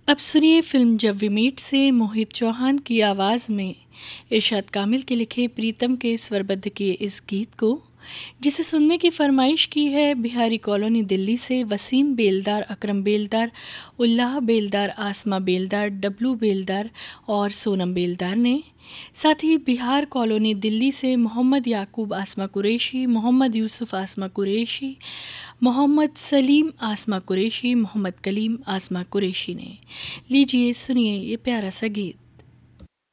अब सुनिए फिल्म जब वी मीट से मोहित चौहान की आवाज़ में इरशाद कामिल के लिखे प्रीतम के स्वरबद्ध किए इस गीत को, जिसे सुनने की फरमाइश की है बिहारी कॉलोनी दिल्ली से वसीम बेलदार, अकरम बेलदार, उल्लाह बेलदार, आसमा बेलदार, डब्लू बेलदार और सोनम बेलदार ने। साथ ही बिहार कॉलोनी दिल्ली से मोहम्मद याकूब आसमा कुरैशी, मोहम्मद यूसुफ आसमा कुरैशी, मोहम्मद सलीम आसमा कुरैशी, मोहम्मद कलीम आसमा कुरैशी ने। लीजिए सुनिए ये प्यारा सा गीत।